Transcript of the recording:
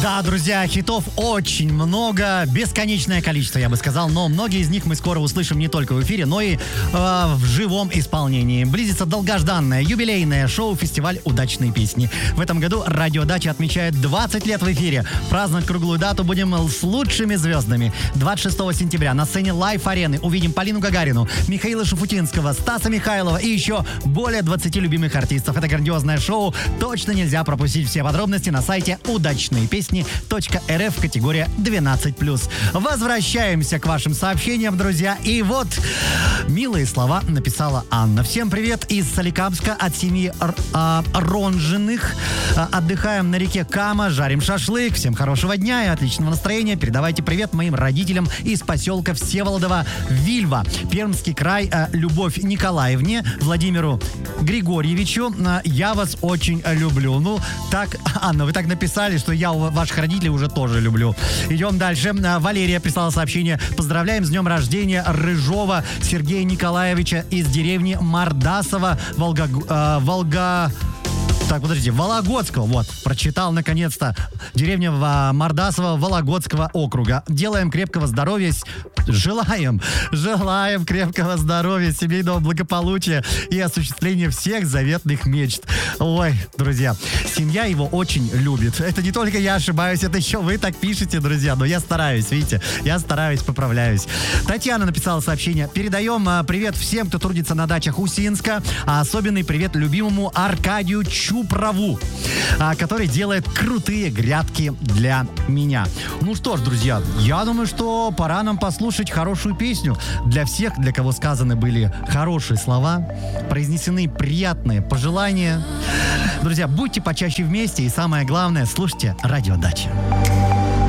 Да, друзья, хитов очень много, бесконечное количество, я бы сказал, но многие из них мы скоро услышим не только в эфире, но и в живом исполнении. Близится долгожданное юбилейное шоу-фестиваль «Удачные песни». В этом году «Радио Дача» отмечает 20 лет в эфире. Праздновать круглую дату будем с лучшими звездами. 26 сентября на сцене Лайф-арены увидим Полину Гагарину, Михаила Шуфутинского, Стаса Михайлова и еще более 20 любимых артистов. Это грандиозное шоу точно нельзя пропустить. Все подробности на сайте «Удачные песни.рф» категория 12+. Возвращаемся к вашим сообщениям, друзья. И вот милые слова написала Анна. Всем привет из Соликамска от семьи Ронжиных. Отдыхаем на реке Кама, жарим шашлык. Всем хорошего дня и отличного настроения. Передавайте привет моим родителям из поселка Всеволодова Вильва, Пермский край, Любовь Николаевне, Владимиру Григорьевичу. Я вас очень люблю. Ну, так, Анна, вы так написали, что я ваших родителей уже тоже люблю. Идем дальше. Валерия прислала сообщение. Поздравляем с днем рождения Рыжова Сергея Николаевича из деревни Мордасово, Вологодского. Вот, прочитал наконец-то. Деревня Мордасово Вологодского округа. Делаем крепкого здоровья. Желаем крепкого здоровья, семейного благополучия и осуществления всех заветных мечт. Ой, друзья, семья его очень любит. Это не только я ошибаюсь, это еще вы так пишете, друзья. Но я стараюсь, видите, поправляюсь. Татьяна написала сообщение. Передаем привет всем, кто трудится на дачах Усинска. А особенный привет любимому Аркадию Чупрову, который делает крутые грядки для меня. Ну что ж, друзья, я думаю, что пора нам послушать хорошую песню. Для всех, для кого сказаны были хорошие слова, произнесены приятные пожелания. Друзья, будьте почаще вместе и самое главное, слушайте Радио Дача.